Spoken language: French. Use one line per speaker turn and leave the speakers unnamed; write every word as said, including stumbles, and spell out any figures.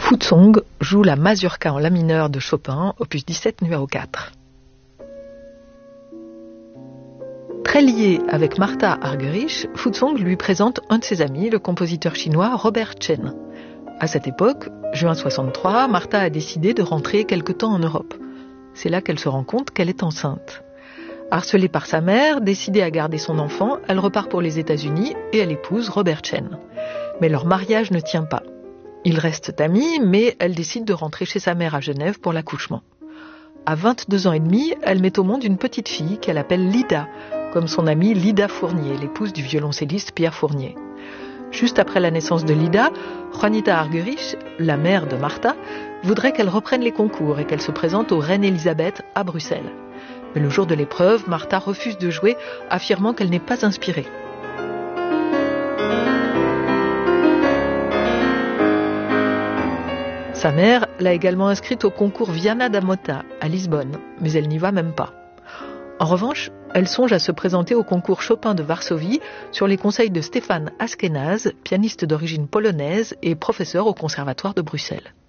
Futsong joue la mazurka en la mineur de Chopin, opus dix-sept numéro quatre. Très lié avec Martha Argerich, Futsong lui présente un de ses amis, le compositeur chinois Robert Chen. À cette époque, juin soixante-trois, Martha a décidé de rentrer quelque temps en Europe. C'est là qu'elle se rend compte qu'elle est enceinte. Harcelée par sa mère, décidée à garder son enfant, elle repart pour les États-Unis et elle épouse Robert Chen. Mais leur mariage ne tient pas. Ils restent amis, mais elle décide de rentrer chez sa mère à Genève pour l'accouchement. À vingt-deux ans et demi, elle met au monde une petite fille qu'elle appelle Lida, comme son amie Lida Fournier, l'épouse du violoncelliste Pierre Fournier. Juste après la naissance de Lida, Juanita Argerich, la mère de Martha, voudrait qu'elle reprenne les concours et qu'elle se présente au Reine Elisabeth à Bruxelles. Mais le jour de l'épreuve, Martha refuse de jouer, affirmant qu'elle n'est pas inspirée. Sa mère l'a également inscrite au concours Viana da Mota à Lisbonne, mais elle n'y va même pas. En revanche, elle songe à se présenter au concours Chopin de Varsovie sur les conseils de Stéphane Askenaz, pianiste d'origine polonaise et professeur au conservatoire de Bruxelles.